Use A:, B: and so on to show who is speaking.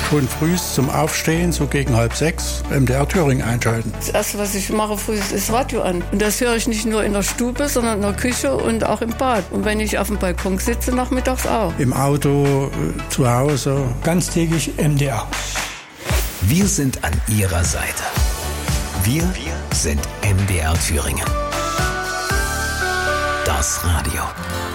A: schon früh zum Aufstehen, so gegen 5:30, MDR Thüringen einschalten.
B: Das Erste, was ich mache früh, ist das Radio an. Und das höre ich nicht nur in der Stube, sondern in der Küche und auch im Bad. Und wenn ich auf dem Balkon sitze, nachmittags auch.
A: Im Auto, zu Hause.
C: Ganztägig MDR.
D: Wir sind an Ihrer Seite. Wir sind MDR Thüringen. Das Radio.